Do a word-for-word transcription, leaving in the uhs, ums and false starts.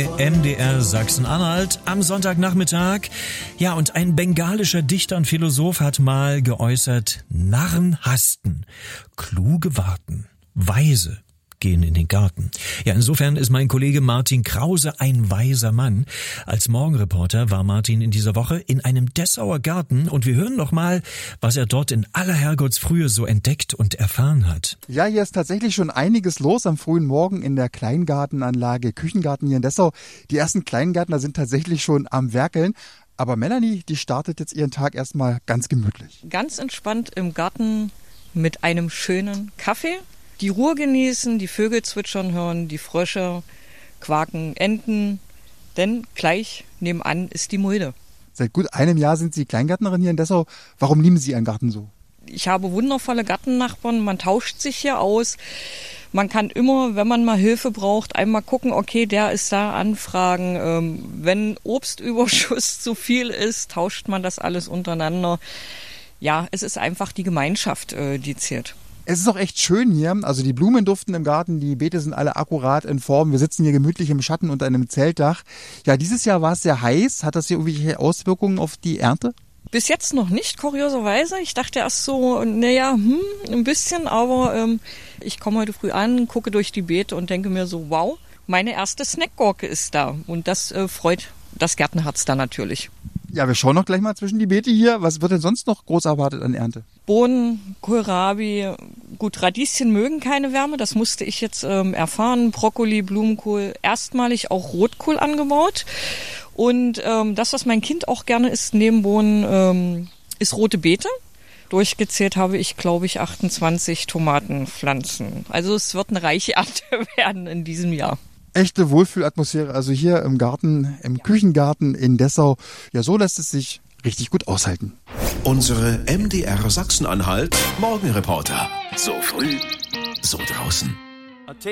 bei M D R Sachsen-Anhalt am Sonntagnachmittag. Ja, und ein bengalischer Dichter und Philosoph hat mal geäußert: Narren hasten, kluge warten, weise gehen in den Garten. Ja, insofern ist mein Kollege Martin Krause ein weiser Mann. Als Morgenreporter war Martin in dieser Woche in einem Dessauer Garten und wir hören noch mal, was er dort in aller Herrgottsfrühe so entdeckt und erfahren hat. Ja, hier ist tatsächlich schon einiges los am frühen Morgen in der Kleingartenanlage Küchengarten hier in Dessau. Die ersten Kleingärtner sind tatsächlich schon am Werkeln. Aber Melanie, die startet jetzt ihren Tag erstmal ganz gemütlich. Ganz entspannt im Garten mit einem schönen Kaffee. Die Ruhe genießen, die Vögel zwitschern hören, die Frösche quaken, Enten, denn gleich nebenan ist die Mulde. Seit gut einem Jahr sind Sie Kleingärtnerin hier in Dessau. Warum lieben Sie Ihren Garten so? Ich habe wundervolle Gartennachbarn, man tauscht sich hier aus. Man kann immer, wenn man mal Hilfe braucht, einmal gucken, okay, der ist da, anfragen. Ähm, wenn Obstüberschuss zu viel ist, tauscht man das alles untereinander. Ja, es ist einfach die Gemeinschaft, äh, die zählt. Es ist auch echt schön hier. Also die Blumen duften im Garten, die Beete sind alle akkurat in Form. Wir sitzen hier gemütlich im Schatten unter einem Zeltdach. Ja, dieses Jahr war es sehr heiß. Hat das hier irgendwelche Auswirkungen auf die Ernte? Bis jetzt noch nicht, kurioserweise. Ich dachte erst so, naja, hm, ein bisschen, aber ähm, ich komme heute früh an, gucke durch die Beete und denke mir so, wow, meine erste Snackgurke ist da. Und das äh, freut das Gärtnerherz dann natürlich. Ja, wir schauen noch gleich mal zwischen die Beete hier. Was wird denn sonst noch groß erwartet an Ernte? Bohnen, Kohlrabi, gut, Radieschen mögen keine Wärme, das musste ich jetzt ähm, erfahren. Brokkoli, Blumenkohl, erstmalig auch Rotkohl angebaut. Und ähm, das, was mein Kind auch gerne isst neben Bohnen, ähm, ist rote Beete. Durchgezählt habe ich, glaube ich, achtundzwanzig Tomatenpflanzen. Also es wird eine reiche Ernte werden in diesem Jahr. Echte Wohlfühlatmosphäre, also hier im Garten, im Küchengarten in Dessau. Ja, so lässt es sich richtig gut aushalten. Unsere M D R Sachsen-Anhalt Morgenreporter. So früh, so draußen.